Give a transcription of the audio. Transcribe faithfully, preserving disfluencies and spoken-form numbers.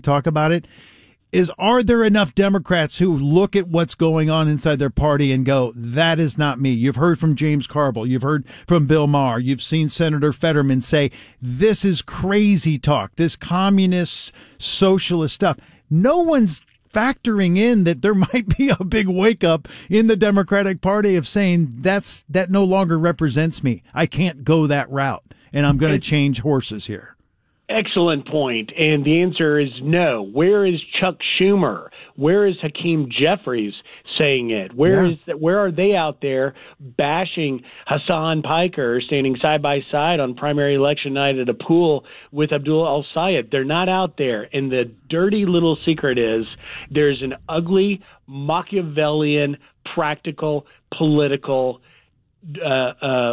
talk about it, is are there enough Democrats who look at what's going on inside their party and go, that is not me? You've heard from James Carville. You've heard from Bill Maher. You've seen Senator Fetterman say, this is crazy talk, this communist, socialist stuff. No one's factoring in that there might be a big wake up in the Democratic Party of saying that's that no longer represents me. I can't go that route, and I'm going to change horses here. Excellent point. And the answer is no. Where is Chuck Schumer? Where is Hakeem Jeffries saying it? Where Yeah. is that? Where are they out there bashing Hassan Piker, standing side by side on primary election night at a pool with Abdul El-Sayed? They're not out there. And the dirty little secret is there's an ugly, Machiavellian, practical, political uh, uh,